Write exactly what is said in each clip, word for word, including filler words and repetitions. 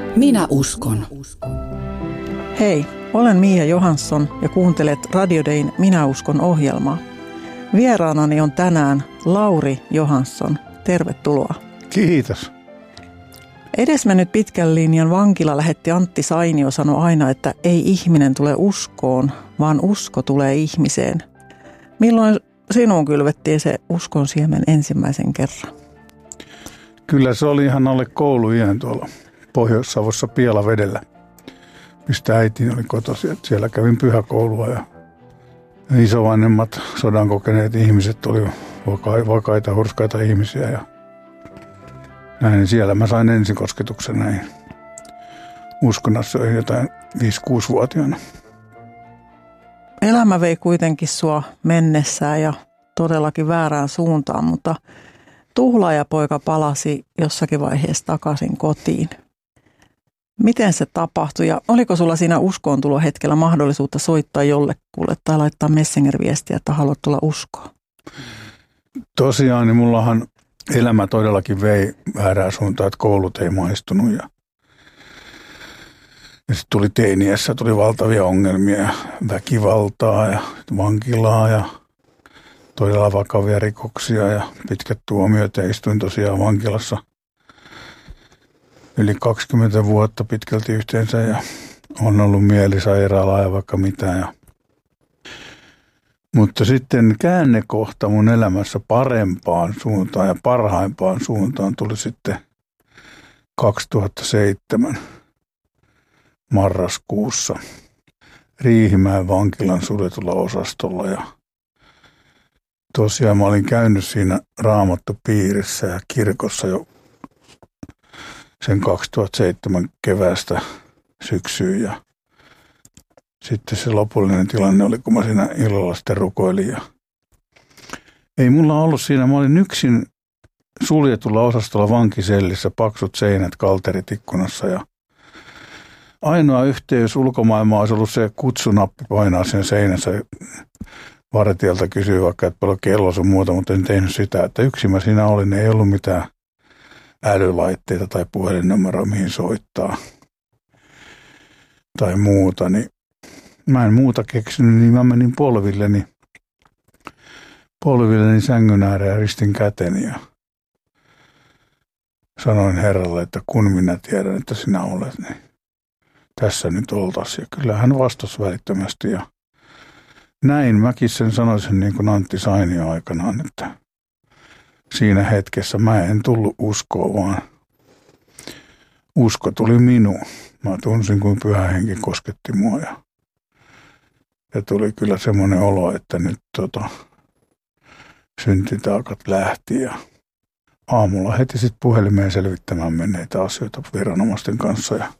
Minä uskon. Hei, olen Mia Johansson ja kuuntelet Radio Dayn Minä uskon -ohjelmaa. Vieraanani on tänään Lauri Johansson. Tervetuloa. Kiitos. Edesmennyt pitkän linjan vankila lähetti Antti Sainio sanoi aina, että ei ihminen tule uskoon, vaan usko tulee ihmiseen. Milloin sinuun kylvettiin se uskon siemen ensimmäisen kerran? Kyllä se oli ihan alle kouluiän tuolla Pohjois-Savossa Pielavedellä, mistä äiti oli kotoisin. Siellä kävin pyhäkoulua ja isovanhemmat, sodan kokeneet ihmiset oli vakaita, hurskaita ihmisiä. Ja näin siellä mä sain ensikosketuksen näin uskonnossa jotain viisi-kuusi-vuotiaana. Elämä vei kuitenkin sua mennessään ja todellakin väärään suuntaan, mutta tuhlaajapoika palasi jossakin vaiheessa takaisin kotiin. Miten se tapahtui ja oliko sulla siinä uskoontulo hetkellä mahdollisuutta soittaa jollekulle tai laittaa Messenger-viestiä, että haluat tulla uskoon? Tosiaan, niin mullahan elämä todellakin vei väärään suuntaan, että koulut ei maistunut ja, ja sitten tuli teiniässä, tuli valtavia ongelmia, väkivaltaa ja vankilaa ja todella vakavia rikoksia ja pitkät tuomiot ja istuin tosiaan vankilassa yli kaksikymmentä vuotta pitkälti yhteensä ja on ollut mielisairaalaa ja vaikka mitä. Ja mutta sitten käännekohta mun elämässä parempaan suuntaan ja parhaimpaan suuntaan tuli sitten kaksituhattaseitsemän marraskuussa Riihimäen vankilan suljetulla osastolla. Ja tosiaan mä olin käynyt siinä raamattupiirissä ja kirkossa jo sen kaksituhattaseitsemän keväästä syksyyn ja sitten se lopullinen tilanne oli, kun mä siinä illalla sitten rukoilin. Ja ei mulla ollut siinä, mä olin yksin suljetulla osastolla vankisellissä, paksut seinät, kalterit ikkunassa ja ainoa yhteys ulkomaailmaan olisi ollut se kutsunappi painaa sen seinässä. Vartijalta kysyi vaikka, että paljon kello sun muuta, mutta en tehnyt sitä, että yksin mä siinä olin, ei ollut mitään älylaitteita tai puhelinnumeroa, mihin soittaa tai muuta, niin mä en muuta keksinyt, niin mä menin polvilleni, polvilleni sängyn ääreen ja ristin käteni ja sanoin Herralle, että kun minä tiedän, että sinä olet, niin tässä nyt oltaisiin. Ja kyllä hän vastasi välittömästi ja näin mäkin sen sanoisin niin kuin Antti Sainio aikanaan, että siinä hetkessä mä en tullut uskoon, vaan usko tuli minuun. Mä tunsin, kuin Pyhä Henki kosketti mua ja, ja tuli kyllä semmoinen olo, että nyt tota, syntitaakat lähti ja aamulla heti sitten puhelimeen selvittämään menneitä asioita viranomaisten kanssa. Ja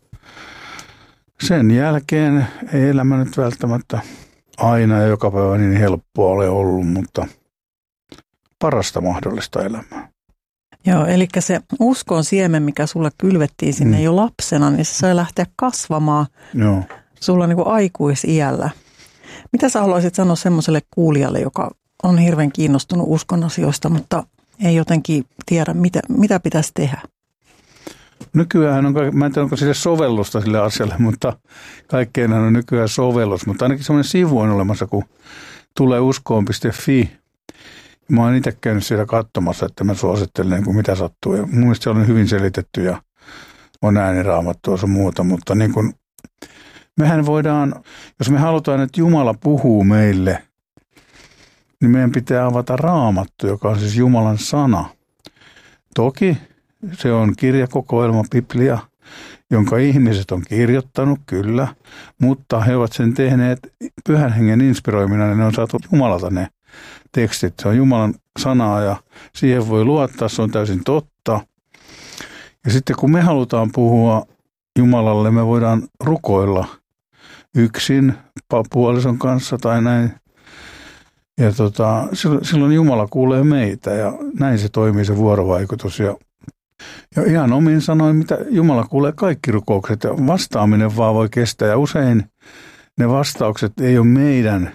sen jälkeen ei elämä nyt välttämättä aina ja joka päivä niin helppoa ole ollut, mutta parasta mahdollista elämää. Joo, eli se uskon siemen, mikä sulle kylvettiin sinne mm. jo lapsena, niin se sai lähteä kasvamaan Joo. sulla niin kuin aikuisiällä. Mitä sä haluaisit sanoa semmoiselle kuulijalle, joka on hirveän kiinnostunut uskon asioista, mutta ei jotenkin tiedä, mitä, mitä pitäisi tehdä? Nykyään on, mä en tiedä, onko sille sovellusta sille asialle, mutta kaikkeen on nykyään sovellus. Mutta ainakin semmoinen sivu on olemassa, kun tulee uskoon piste fi. Mä oon itse käynyt siellä katsomassa, että mä suosittelen, kun mitä sattuu. Ja mun mielestä se on hyvin selitetty ja on ääniraamattua ja muuta. Mutta niin kun, mehän voidaan, jos me halutaan, että Jumala puhuu meille, niin meidän pitää avata Raamattu, joka on siis Jumalan sana. Toki se on kirjakokoelma, Biblia, jonka ihmiset on kirjoittanut, kyllä, mutta he ovat sen tehneet Pyhän Hengen inspiroimina, niin ne on saatu Jumalalta ne tekstit. Se on Jumalan sanaa ja siihen voi luottaa, se on täysin totta. Ja sitten kun me halutaan puhua Jumalalle, me voidaan rukoilla yksin puolison kanssa tai näin. Ja tota, silloin Jumala kuulee meitä ja näin se toimii se vuorovaikutus. Ja, ja ihan omin sanoin, mitä Jumala kuulee kaikki rukoukset ja vastaaminen vaan voi kestää. Ja usein ne vastaukset ei ole meidän,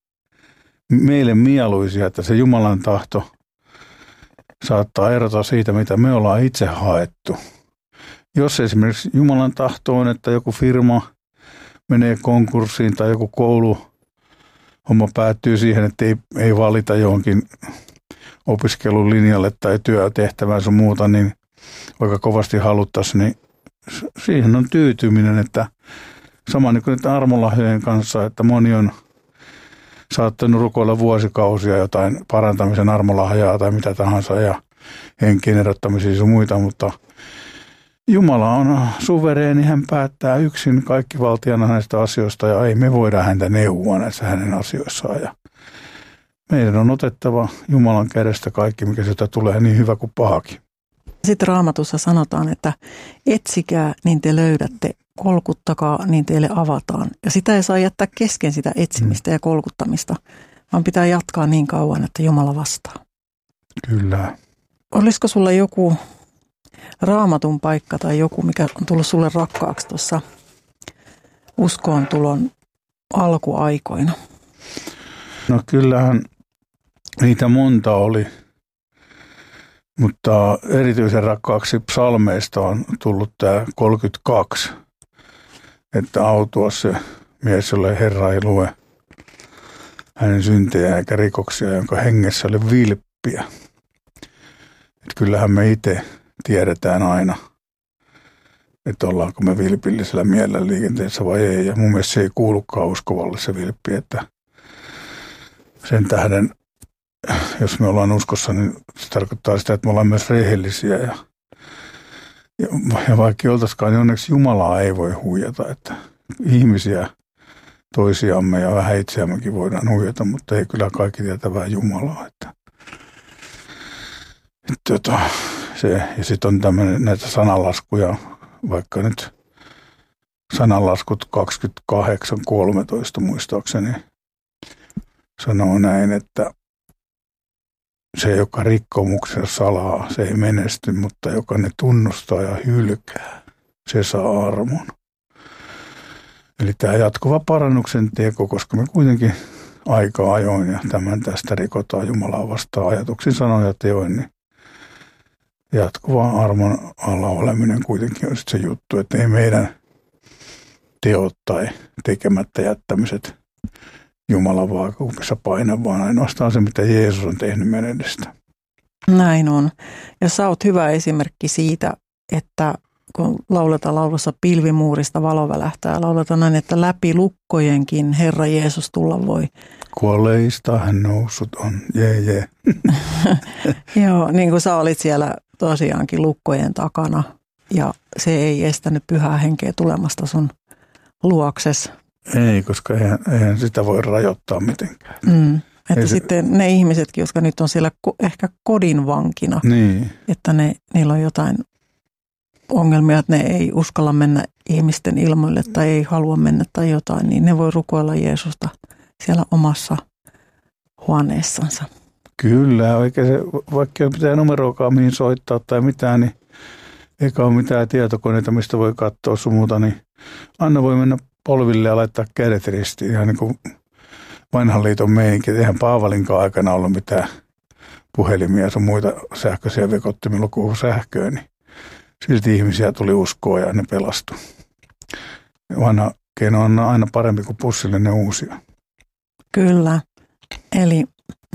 meille mieluisia, että se Jumalan tahto saattaa erota siitä, mitä me ollaan itse haettu. jos esimerkiksi Jumalan tahto on, että joku firma menee konkurssiin tai joku koulu homma päättyy siihen, että ei, ei valita johonkin opiskelulinjalle tai työtehtävään sun muuta, niin vaikka kovasti haluttaisiin, niin siihen on tyytyminen, että sama niin kuin nyt armolahjojen kanssa, että moni on saattanut rukoilla vuosikausia jotain parantamisen armolahjaa tai mitä tahansa ja henkien erottamisia sun muita, mutta Jumala on suvereeni, hän päättää yksin kaikki valtiana näistä asioista ja ei me voida häntä neuvoa näissä hänen asioissaan. Ja meidän on otettava Jumalan kädestä kaikki, mikä sieltä tulee, niin hyvä kuin pahakin. Sitten Raamatussa sanotaan, että etsikää, niin te löydätte, kolkuttakaa, niin teille avataan. Ja sitä ei saa jättää kesken sitä etsimistä ja kolkuttamista, vaan pitää jatkaa niin kauan, että Jumala vastaa. Kyllä. Olisiko sulla joku Raamatun paikka tai joku, mikä on tullut sulle rakkaaksi tuossa uskoon tulon alkuaikoina? No kyllähän niitä monta oli, mutta erityisen rakkaaksi psalmeista on tullut tämä kolmekymmentäkaksi, että autua se mies, jolle Herra ei lue hänen syntejä eikä rikoksia, jonka hengessä oli vilppiä. Että kyllähän me itse tiedetään aina, että ollaanko me vilpillisellä mielellä liikenteessä vai ei. Ja mun mielestä se ei kuulukaan uskovalle se vilppi, että sen tähden, jos me ollaan uskossa, niin se tarkoittaa sitä, että me ollaan myös rehellisiä. Ja, ja, ja vaikka oltaisikaan, niin onneksi Jumalaa ei voi huijata, että ihmisiä toisiamme ja vähän itseämmekin voidaan huijata, mutta ei kyllä kaikki tietävää Jumalaa. Että, että, että, se, ja sitten on tämmöinen näitä sananlaskuja, vaikka nyt sananlaskut kaksikymmentäkahdeksan kolmetoista muistaakseni sanoo näin, että se, joka rikkomuksen salaa, se ei menesty, mutta joka ne tunnustaa ja hylkää, se saa armon. Eli tämä jatkuva parannuksen teko, koska me kuitenkin aika ajoin ja tämän tästä rikotaan Jumalaa vastaan ajatuksin, sanoin ja teoin, niin jatkuva armon alla oleminen kuitenkin on se juttu, että ei meidän teot tai tekemättä jättämiset Jumalan vaakakupissa paina, vaan ainoastaan se, mitä Jeesus on tehnyt meidän edestä. Näin on. Ja sä oot hyvä esimerkki siitä, että kun lauletaan laulussa pilvimuurista valo välähtää, lauletaan näin, että läpi lukkojenkin Herra Jeesus tulla voi. Kuolleista hän noussut on, jee jee. Joo, niin kuin sä olit siellä tosiaankin lukkojen takana ja se ei estänyt pyhää henkeä tulemasta sun luokses. Ei, koska eihän, eihän sitä voi rajoittaa mitenkään. Mm, että ei sitten se ne ihmisetkin, jotka nyt on siellä ko- ehkä kodin vankina, niin. että ne, niillä on jotain ongelmia, että ne ei uskalla mennä ihmisten ilmoille tai ei halua mennä tai jotain, niin ne voi rukoilla Jeesusta siellä omassa huoneessansa. Kyllä, oikein se, vaikka ei pitää numeroakaan mihin soittaa tai mitään, niin eikä ole mitään tietokoneita, mistä voi katsoa sun muuta, niin aina voi mennä polville ja laittaa kädet ristiin, ihan niin kuin vanhan liiton meininki. Eihän Paavalinkaan aikana ollut mitään puhelimia sun muita sähköisiä vekottimilla kuin sähköä, niin silti ihmisiä tuli uskoa ja ne pelastui. Vanha keino on aina parempi kuin pussillinen uusia. Kyllä. Eli